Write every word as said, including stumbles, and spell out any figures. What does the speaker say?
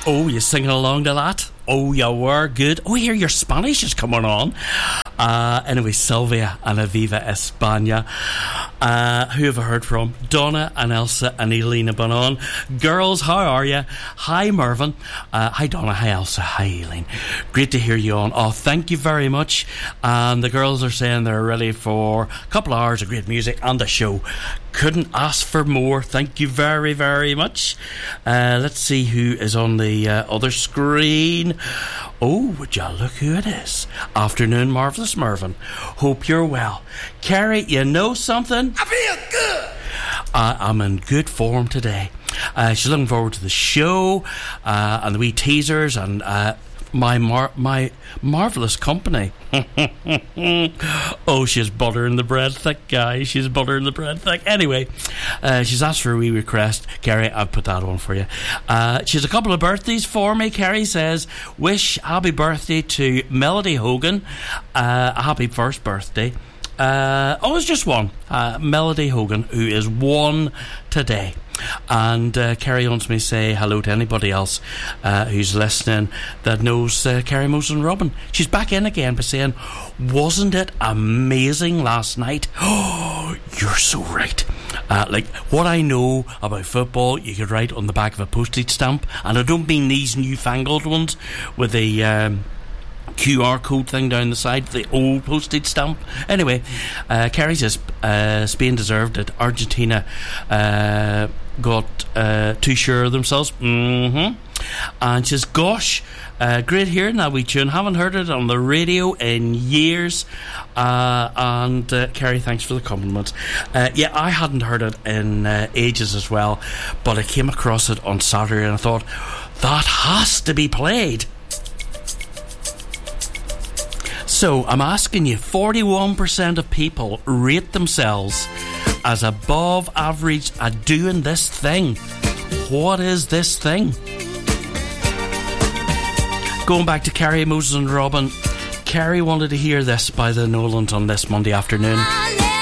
Oh, you singing along to that? Oh, you were good. Oh, here your Spanish is coming on. Uh, anyway, Sylvia and Aviva España. Uh, who have I heard from? Donna and Elsa and Elena Bonon. Girls, how are you? Hi, Mervyn. Uh, hi, Donna. Hi, Elsa. Hi, Elaine. Great to hear you on. Oh, thank you very much. And the girls are saying they're ready for a couple of hours of great music and the show. Couldn't ask for more. Thank you very, very much. Uh, let's see who is on the uh, other screen. Oh, would you look who it is? Afternoon, Marvellous Mervyn. Hope you're well. Carrie, you know something? I feel good. Uh, I'm in good form today. Uh, she's looking forward to the show uh, and the wee teasers and uh, my mar- my marvellous company. Oh, she's buttering the bread thick, guys. She's buttering the bread thick. Anyway, uh, she's asked for a wee request. Carrie, I'll put that on for you. Uh, she's a couple of birthdays for me. Carrie says, wish happy birthday to Melody Hogan. Uh, a happy first birthday. Uh, oh, it's just one. Uh, Melody Hogan, who is one today. And uh, Carrie wants me to say hello to anybody else uh, who's listening that knows uh, Carrie Mosen Robin. She's back in again by saying, wasn't it amazing last night? Oh, you're so right. Uh, like, what I know about football, you could write on the back of a postage stamp. And I don't mean these newfangled ones with the Um, Q R code thing down the side, the old postage stamp. Anyway, uh, Carrie says uh, Spain deserved it. Argentina uh, got uh, too sure of themselves. Mm-hmm. And she says, gosh, uh, great hearing that wee tune. Haven't heard it on the radio in years. Uh, and uh, Carrie, thanks for the compliment. Uh, yeah, I hadn't heard it in uh, ages as well, but I came across it on Saturday and I thought, that has to be played. So, I'm asking you, forty-one percent of people rate themselves as above average at doing this thing. What is this thing? Going back to Carrie Mosen Robin, Carrie wanted to hear this by the Nolans on this Monday afternoon.